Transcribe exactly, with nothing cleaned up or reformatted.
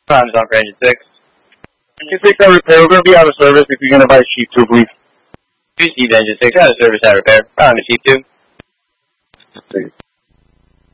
Time's on for engine six. Engine six at repair. We're going to be out of service if you're going to buy sheep two, please. Received engine six, out of service at repair. Round to sheep two. Please.